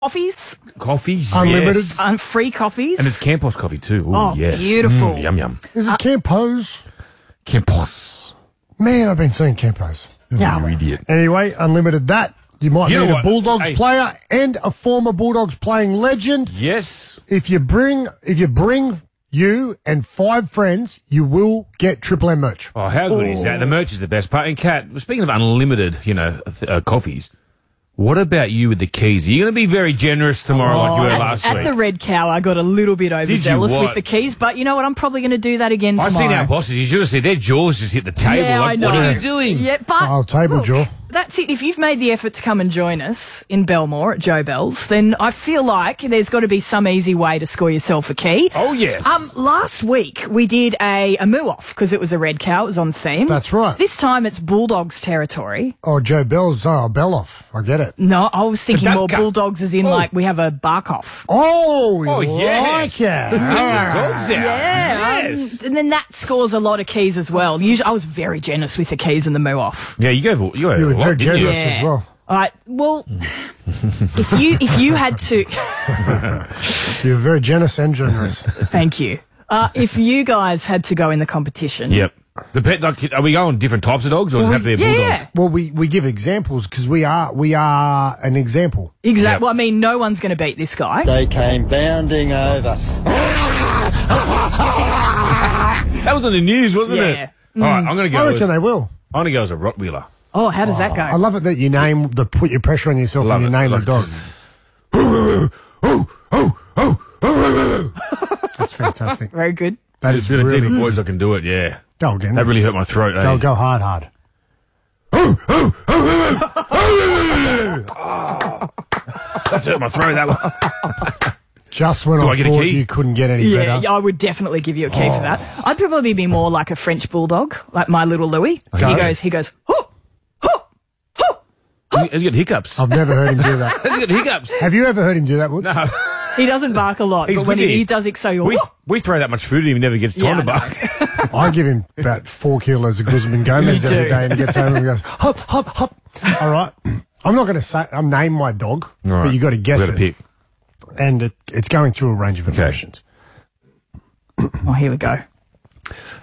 Coffees, Unlimited. yes. Free coffees. And it's Campos coffee too. Ooh, Oh, yes. beautiful. Yum, yum. Is it Campos? Campos. Man, I've been seeing Campos. Yeah. You idiot. Anyway, unlimited that. You might You know meet a what? Bulldogs Hey. player and a former Bulldogs playing legend. Yes. If you bring you and 5 friends, you will get Triple M merch. Oh, how good is that? The merch is the best part. And Kat, speaking of unlimited, coffees, what about you with the keys? Are you going to be very generous tomorrow like you were last At week? the Red Cow, I got a little bit overzealous what? with the keys, but you know what? I'm probably going to do that again tomorrow. I've seen our bosses. You should have said their jaws just hit the table. Yeah, like, I know. What are you doing? Yeah, but Oh, table look, jaw. That's it. If you've made the effort to come and join us in Belmore at Joe Bell's, then I feel like there's got to be some easy way to score yourself a key. Oh, yes. Last week we did a moo-off because it was a Red Cow. It was on theme. That's right. This time it's Bulldogs territory. Oh, Joe Bell's. Oh, Bell-off. I get it. No, I was thinking more Duck. Bulldogs as in like we have a bark-off. Oh, Oh, you yes. like it. Dogs out. Yeah, Yes. and then that scores a lot of keys as well. Usually, I was very generous with the keys and the moo-off. Yeah, you were You were a lot, very didn't you? generous as well. All right. Well, if you had to, You were very generous and generous. thank you. If you guys had to go in the competition, Yep. The pet, like, are we going different types of dogs or does it have to be a bulldog? yeah, Well, we give examples because we are an example. exactly. Yep. Well, I mean, no one's going to beat this guy. They came bounding over. That was on the news, wasn't Yeah. it? All right, I'm going to I go. reckon they will. I'm going to go as a Rottweiler. Oh, how does that go? I love it that you put your pressure on yourself Love and you it. name the Love dog. That's fantastic. Very good. That It's is been a really deeper good. voice I can do it, yeah. Go again. That really hurt my throat, eh? Go hard. That's hurt my throat, that one. Just when Do I I get a thought key? you couldn't get any Yeah, better. I would definitely give you a key for that. I'd probably be more like a French bulldog, like my little Louis. Okay. He goes, oh, oh, oh. Has he got hiccups? I've never heard him do that. Has he got hiccups? Have you ever heard him do that, Wood? No. He doesn't bark a lot, He's but when with he you. does it, so We throw that much food at him, he never gets time to Yeah, I know. bark. I give him about 4 kilos of Guzman Gomez You every do. day and he gets home and he goes, hop, hop, hop. All right. I'm not going to say, I'm name my dog, All right. but you got to guess We've got to it. pick. And it's going through a range of emotions. Oh, here we go.